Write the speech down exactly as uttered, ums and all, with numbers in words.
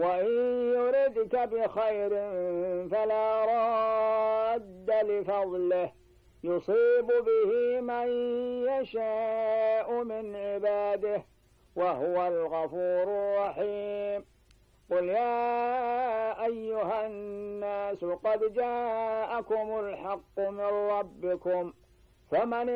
وإن يردك بخير فلا راد لفضله يصيب به من يشاء من عباده وهو الغفور الرحيم. قل يا أيها الناس قد جاءكم الحق من ربكم فمن